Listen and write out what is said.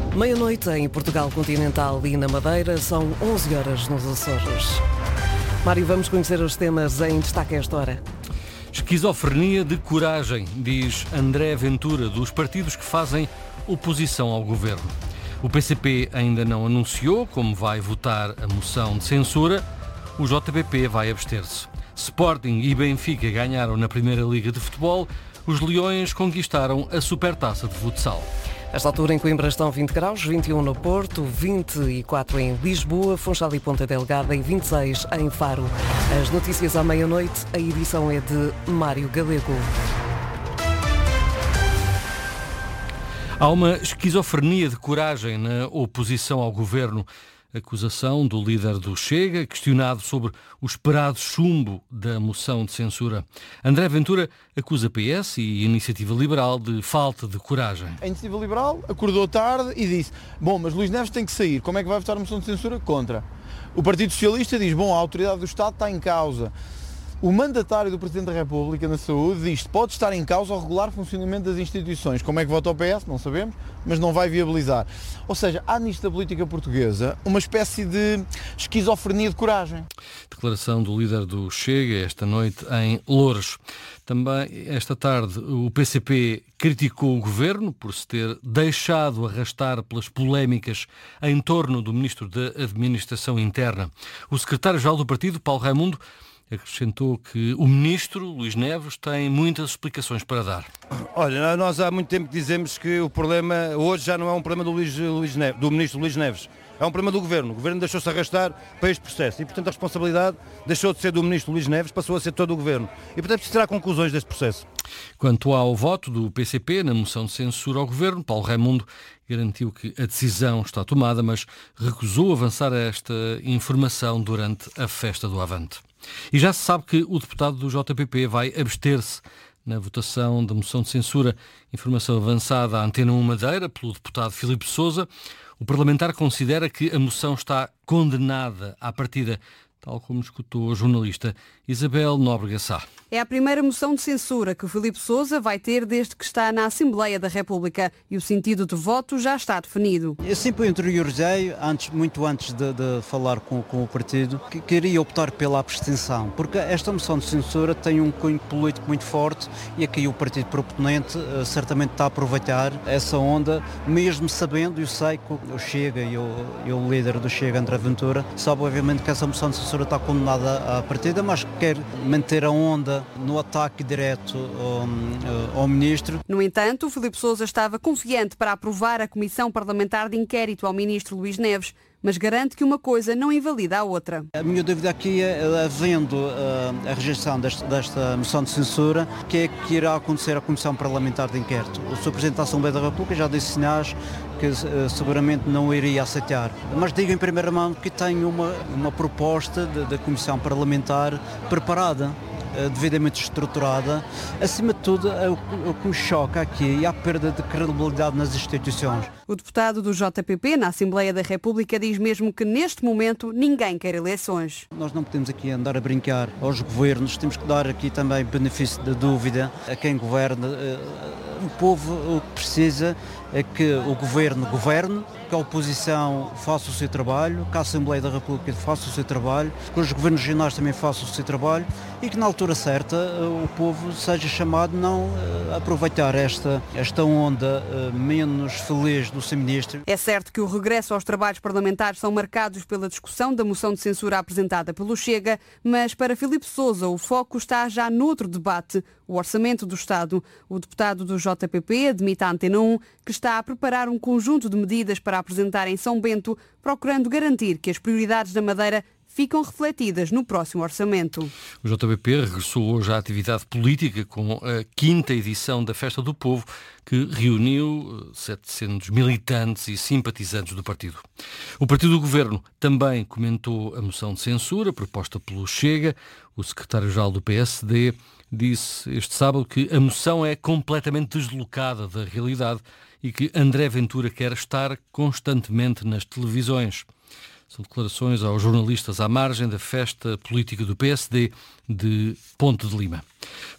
Meia-noite em Portugal Continental e na Madeira, são 11 horas nos Açores. Mário, vamos conhecer os temas em destaque a esta hora. Esquizofrenia de coragem, diz André Ventura, dos partidos que fazem oposição ao governo. O PCP ainda não anunciou como vai votar a moção de censura. O JPP vai abster-se. Sporting e Benfica ganharam na Primeira Liga de Futebol. Os Leões conquistaram a Supertaça de Futsal. Esta altura em Coimbra estão 20 graus, 21 no Porto, 24 em Lisboa, Funchal e Ponta Delgada e 26 em Faro. As notícias à meia-noite, a edição é de Mário Galego. Há uma esquizofrenia de coragem na oposição ao governo. Acusação do líder do Chega, questionado sobre o esperado chumbo da moção de censura. André Ventura acusa PS e Iniciativa Liberal de falta de coragem. A Iniciativa Liberal acordou tarde e disse: bom, mas Luís Neves tem que sair, como é que vai votar a moção de censura? Contra. O Partido Socialista diz: bom, a autoridade do Estado está em causa. O mandatário do Presidente da República na saúde diz que pode estar em causa o regular funcionamento das instituições. Como é que vota o PS? Não sabemos, mas não vai viabilizar. Ou seja, há nisto da política portuguesa uma espécie de esquizofrenia de coragem. Declaração do líder do Chega esta noite em Loures. Também esta tarde o PCP criticou o governo por se ter deixado arrastar pelas polémicas em torno do Ministro da Administração Interna. O secretário-geral do partido, Paulo Raimundo, acrescentou que o Ministro, Luís Neves, tem muitas explicações para dar. Olha, nós há muito tempo que dizemos que o problema hoje já não é um problema do Ministro Luís Neves, é um problema do Governo. O Governo deixou-se arrastar para este processo e, portanto, a responsabilidade deixou de ser do Ministro Luís Neves, passou a ser todo o Governo. E, portanto, precisará conclusões deste processo. Quanto ao voto do PCP na moção de censura ao Governo, Paulo Raimundo garantiu que a decisão está tomada, mas recusou avançar esta informação durante a festa do Avante. E já se sabe que o deputado do JPP vai abster-se na votação da moção de censura. Informação avançada à Antena 1 Madeira pelo deputado Filipe Sousa. O parlamentar considera que a moção está condenada à partida, tal como escutou a jornalista Isabel Nóbrega Sá. É a primeira moção de censura que o Filipe Sousa vai ter desde que está na Assembleia da República e o sentido de voto já está definido. Eu sempre interiorizei, muito antes de falar com o partido, que queria optar pela abstenção, porque esta moção de censura tem um cunho político muito forte e aqui o partido proponente certamente está a aproveitar essa onda, mesmo sabendo, eu sei que o Chega e o líder do Chega, André Ventura, sabe obviamente que essa moção de censura está condenada à partida, mas quer manter a onda no ataque direto ao Ministro. No entanto, o Filipe Sousa estava confiante para aprovar a Comissão Parlamentar de Inquérito ao Ministro Luís Neves, mas garante que uma coisa não invalida a outra. A minha dúvida aqui é, havendo a rejeição desta moção de censura, o que é que irá acontecer à Comissão Parlamentar de Inquérito? O Sr. Presidente da Assembleia da República já disse sinais que seguramente não iria aceitar. Mas digo em primeira mão que tenho uma proposta da Comissão Parlamentar preparada, devidamente estruturada. Acima de tudo, o que me choca aqui é a perda de credibilidade nas instituições. O deputado do JPP na Assembleia da República diz mesmo que neste momento ninguém quer eleições. Nós não podemos aqui andar a brincar aos governos, temos que dar aqui também benefício da dúvida a quem governa. O povo o que precisa é que o governo governe, que a oposição faça o seu trabalho, que a Assembleia da República faça o seu trabalho, que os governos regionais também façam o seu trabalho e que na altura certa o povo seja chamado não a aproveitar esta onda menos feliz do seu ministro. É certo que o regresso aos trabalhos parlamentares são marcados pela discussão da moção de censura apresentada pelo Chega, mas para Filipe Sousa o foco está já noutro debate, o orçamento do Estado. O deputado do JPP admite à Antena 1 que está a preparar um conjunto de medidas para apresentar em São Bento, procurando garantir que as prioridades da Madeira ficam refletidas no próximo orçamento. O JPP regressou hoje à atividade política com a 5ª edição da Festa do Povo, que reuniu 700 militantes e simpatizantes do partido. O partido do Governo também comentou a moção de censura proposta pelo Chega. O secretário-geral do PSD disse este sábado que a moção é completamente deslocada da realidade e que André Ventura quer estar constantemente nas televisões. São declarações aos jornalistas à margem da festa política do PSD de Ponte de Lima.